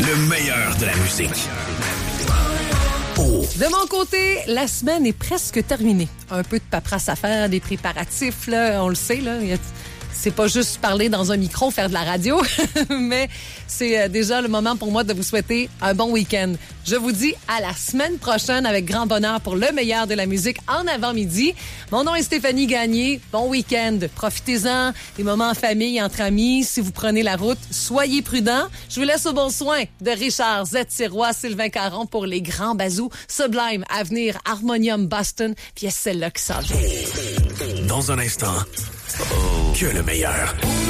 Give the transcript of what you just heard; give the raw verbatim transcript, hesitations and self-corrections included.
Le meilleur de la musique. Oh. De mon côté, la semaine est presque terminée. Un peu de paperasse à faire, des préparatifs, là, on le sait, là. Il y a... C'est pas juste parler dans un micro, faire de la radio, mais c'est déjà le moment pour moi de vous souhaiter un bon week-end. Je vous dis à la semaine prochaine avec grand bonheur pour le meilleur de la musique en avant-midi. Mon nom est Stéphanie Gagné. Bon week-end. Profitez-en. Des moments en famille, entre amis. Si vous prenez la route, soyez prudents. Je vous laisse au bon soin de Richard Z. Sirois, Sylvain Caron pour les grands bazous. Sublime, Avenir, Harmonium, Boston. Puis il y a celle-là qui s'en vient. Dans un instant, oh, que le meilleur.